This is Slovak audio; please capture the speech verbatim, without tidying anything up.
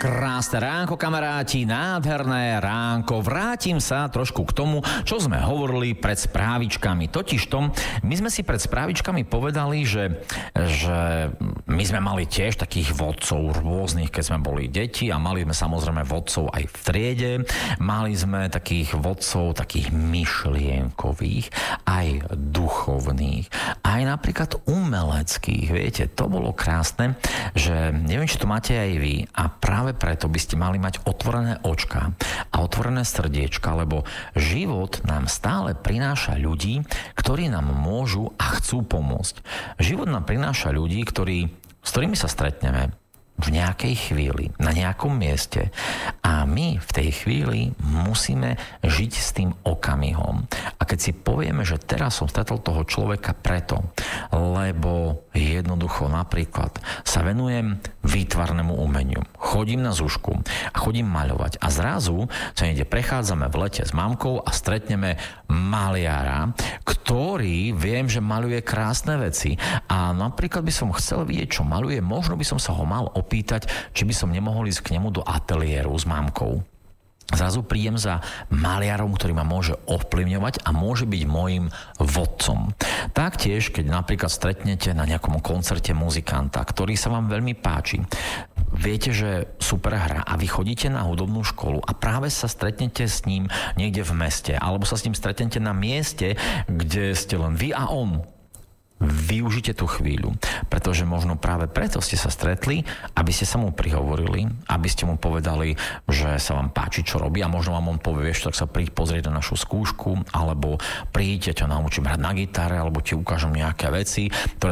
Krásne ránko, kamaráti, nádherné ránko. Vrátim sa trošku k tomu, čo sme hovorili pred správičkami. Totižto, my sme si pred správičkami povedali, že, že my sme mali tiež takých vodcov rôznych, keď sme boli deti a mali sme samozrejme vodcov aj v triede. Mali sme takých vodcov, takých myšlienkových, aj duchovných, aj napríklad umeleckých. Viete, to bolo krásne, že neviem, či to máte aj vy a práve preto by ste mali mať otvorené očka a otvorené srdiečka, lebo život nám stále prináša ľudí, ktorí nám môžu a chcú pomôcť. Život nám prináša ľudí, ktorí, s ktorými sa stretneme v nejakej chvíli, na nejakom mieste a my v tej chvíli musíme žiť s tým okamihom. A keď si povieme, že teraz som stretol toho človeka preto, lebo jednoducho napríklad sa venujem výtvarnému umeniu, chodím na zušku a chodím maľovať a zrazu sa niekde prechádzame v lete s mamkou a stretneme maliara, ktorý viem, že maľuje krásne veci a napríklad by som chcel vidieť, čo maľuje, možno by som sa ho mal opýtať, či by som nemohol ísť k nemu do ateliéru s mámkou. Zrazu príjem za maliarom, ktorý ma môže ovplyvňovať a môže byť môjim vodcom. Taktiež, keď napríklad stretnete na nejakom koncerte muzikanta, ktorý sa vám veľmi páči, viete, že super hra a vy chodíte na hudobnú školu a práve sa stretnete s ním niekde v meste, alebo sa s ním stretnete na mieste, kde ste len vy a on. Využite tú chvíľu, pretože možno práve preto ste sa stretli, aby ste sa mu prihovorili, aby ste mu povedali, že sa vám páči, čo robí a možno vám on povie, vieš, tak sa príď pozrieť na našu skúšku, alebo príď, ja ťa naučím hrať na gitare, alebo ti ukážem nejaké veci, ktoré